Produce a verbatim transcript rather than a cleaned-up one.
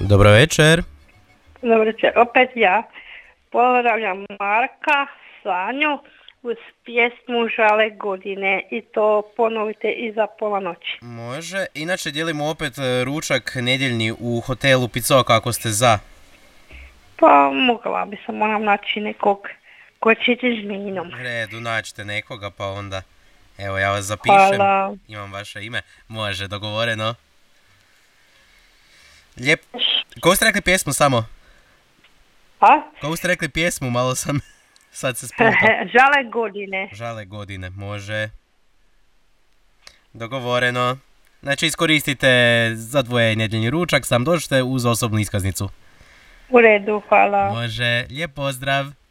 Dobro večer. Dobro večer, opet ja. Pozdravljam Marka, Sanju uz pjesmu Žale godine i to ponovite iza pola noći. Može. Inače dijelimo opet e, ručak nedjeljni u hotelu Picoka ako ste za. Pa mogla bi sam, moram naći nekog ko će ići s minom. U redu, nađite nekoga pa onda. Evo ja vas zapišem. Hvala. Imam vaše ime. Može, dogovoreno. Lijep. Koju ste rekli pjesmu samo? A? Koju ste rekli pjesmu, malo sam sad se sputao. Žale godine. Žale godine, može. Dogovoreno. Znači iskoristite za dvoje nedjeljni ručak, sam dođete uz osobnu iskaznicu. U redu, hvala. Može, lijep pozdrav.